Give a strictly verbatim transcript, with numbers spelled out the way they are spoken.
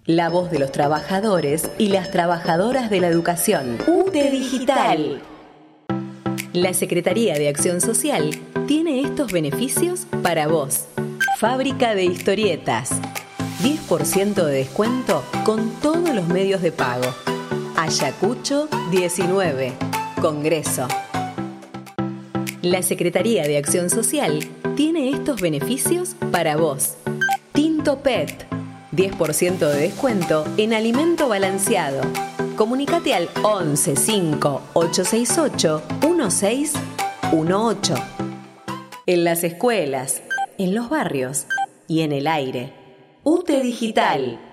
La voz de los trabajadores y las trabajadoras de la educación. U T E Digital. La Secretaría de Acción Social tiene estos beneficios para vos. Fábrica de historietas. diez por ciento de descuento con todos los medios de pago. Ayacucho diecinueve. Congreso. La Secretaría de Acción Social tiene estos beneficios para vos. Tinto P E T. diez por ciento de descuento en alimento balanceado. Comunicate al once cinco ocho seis ocho uno seis uno ocho. En las escuelas, en los barrios y en el aire. U T E Digital.